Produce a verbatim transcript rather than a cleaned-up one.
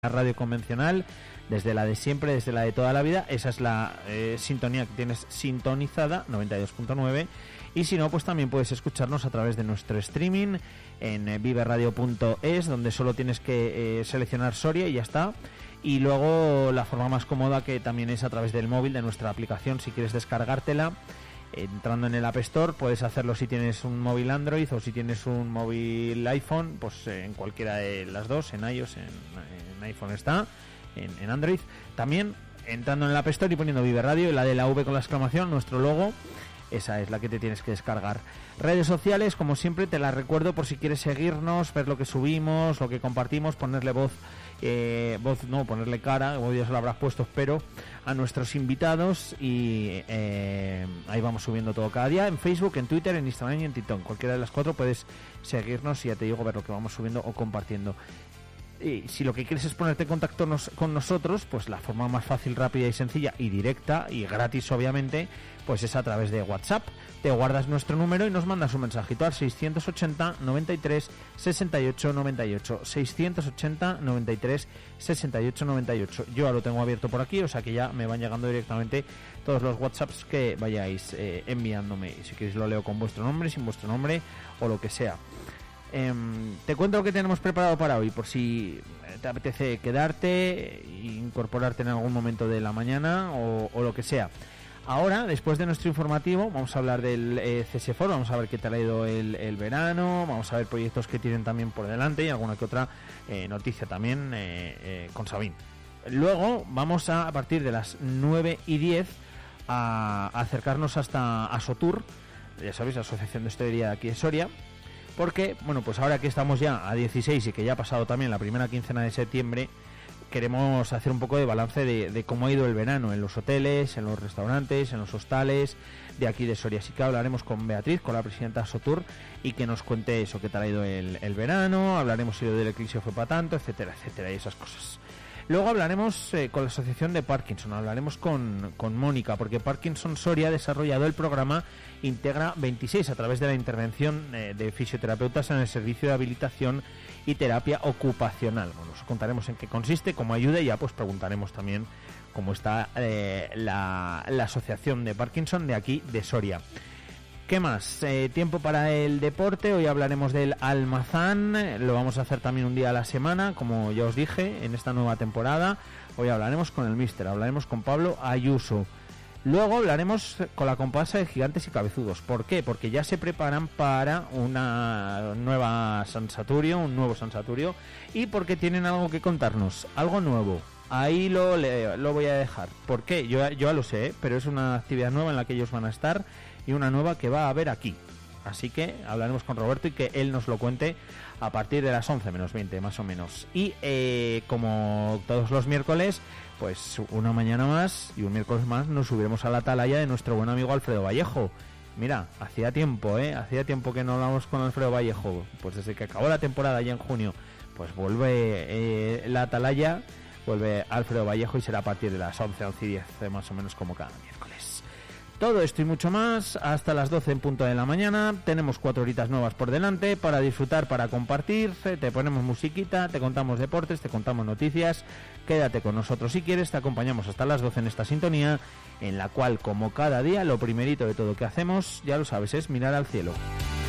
la radio convencional, desde la de siempre, desde la de toda la vida. Esa es la eh, sintonía que tienes sintonizada, noventa y dos punto nueve. Y si no, pues también puedes escucharnos a través de nuestro streaming en eh, vive radio punto es, donde solo tienes que eh, seleccionar Soria y ya está. Y luego la forma más cómoda, que también es a través del móvil, de nuestra aplicación. Si quieres descargártela, entrando en el App Store, puedes hacerlo si tienes un móvil Android o si tienes un móvil iPhone, pues eh, en cualquiera de las dos, en iOS, en, en iPhone está, en, en Android. También entrando en el App Store y poniendo Vive Radio, y la de la V con la exclamación, nuestro logo, esa es la que te tienes que descargar. Redes sociales, como siempre, te las recuerdo por si quieres seguirnos, ver lo que subimos, lo que compartimos, ponerle voz, eh, voz no, ponerle cara, como ya se lo habrás puesto, espero, a nuestros invitados. Y eh, ahí vamos subiendo todo cada día, en Facebook, en Twitter, en Instagram y en TikTok. Cualquiera de las cuatro puedes seguirnos y ya te digo, ver lo que vamos subiendo o compartiendo. Y si lo que quieres es ponerte en contacto nos, con nosotros, pues la forma más fácil, rápida y sencilla y directa y gratis, obviamente, pues es a través de WhatsApp. Te guardas nuestro número y nos mandas un mensajito al seiscientos ochenta, noventa y tres, sesenta y ocho, noventa y ocho. seiscientos ochenta, noventa y tres, sesenta y ocho, noventa y ocho. Yo ya lo tengo abierto por aquí, o sea que ya me van llegando directamente todos los WhatsApps que vayáis eh, enviándome. Y si queréis lo leo con vuestro nombre, sin vuestro nombre o lo que sea. Eh, te cuento lo que tenemos preparado para hoy, por si te apetece quedarte e incorporarte en algún momento de la mañana o, o lo que sea. Ahora, después de nuestro informativo, vamos a hablar del eh, C S cuatro, vamos a ver qué tal ha ido el, el verano, vamos a ver proyectos que tienen también por delante y alguna que otra eh, noticia también eh, eh, con Sabín. Luego vamos a, a partir de las nueve y diez a, a acercarnos hasta Asotur, ya sabéis, la Asociación de Hostelería de aquí de Soria. Porque, bueno, pues ahora que estamos ya a dieciséis y que ya ha pasado también la primera quincena de septiembre, queremos hacer un poco de balance de, de cómo ha ido el verano en los hoteles, en los restaurantes, en los hostales de aquí de Soria. Así que hablaremos con Beatriz, con la presidenta de Asotur, y que nos cuente eso, qué tal ha ido el, el verano, hablaremos si lo del eclipse fue para tanto, etcétera, etcétera, y esas cosas. Luego hablaremos eh, con la asociación de Parkinson, hablaremos con, con Mónica, porque Parkinson Soria ha desarrollado el programa Integra veintiséis a través de la intervención eh, de fisioterapeutas en el servicio de habilitación y terapia ocupacional. Bueno, os contaremos en qué consiste, cómo ayuda, y ya pues preguntaremos también cómo está eh, la, la asociación de Parkinson de aquí de Soria. ¿Qué más? Eh, tiempo para el deporte. Hoy hablaremos del Almazán. Lo vamos a hacer también un día a la semana, como ya os dije, en esta nueva temporada. Hoy hablaremos con el míster, hablaremos con Pablo Ayuso. Luego hablaremos con la comparsa de Gigantes y Cabezudos. ¿Por qué? Porque ya se preparan para una nueva San Saturio, un nuevo San Saturio, y porque tienen algo que contarnos, algo nuevo. Ahí lo, lo voy a dejar. ¿Por qué? Yo, yo ya lo sé, ¿eh? Pero es una actividad nueva en la que ellos van a estar y una nueva que va a haber aquí. Así que hablaremos con Roberto y que él nos lo cuente a partir de las once menos veinte, más o menos. Y eh, como todos los miércoles, pues una mañana más y un miércoles más nos subiremos a la atalaya de nuestro buen amigo Alfredo Vallejo. Mira, hacía tiempo, ¿eh? Hacía tiempo que no hablamos con Alfredo Vallejo. Pues desde que acabó la temporada ya en junio, pues vuelve eh, la atalaya, vuelve Alfredo Vallejo y será a partir de las once, once y diez, más o menos como cada miércoles. Todo esto y mucho más hasta las doce en punto de la mañana. Tenemos cuatro horitas nuevas por delante para disfrutar, para compartir. Te ponemos musiquita, te contamos deportes, te contamos noticias. Quédate con nosotros si quieres, te acompañamos hasta las doce en esta sintonía, en la cual, como cada día, lo primerito de todo que hacemos, ya lo sabes, es mirar al cielo.